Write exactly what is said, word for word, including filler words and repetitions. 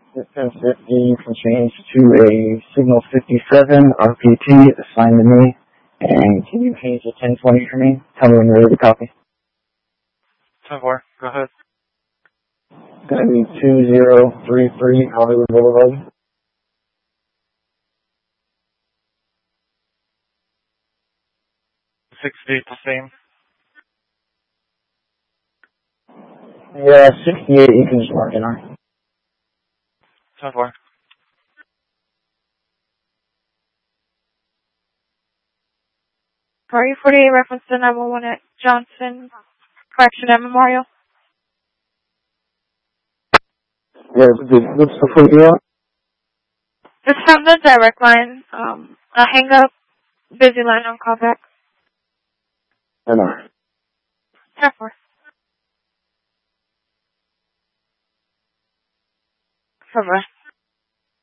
ten fifty can change to a signal fifty-seven R P T assigned to me. And can you change to ten twenty for me? Tell me when you're ready to copy. ten four, go ahead. It's going to be two zero three three Hollywood Boulevard. Six feet the same. Yeah, sixty-eight, you can just mark it on. ten four. Sorry, forty-eight reference to nine one one at Johnson Correction at Memorial. Yeah, what's the foot you're on? It's from the direct line. Um, I'll hang up. Busy line on callback. I know. ten four. Bye-bye.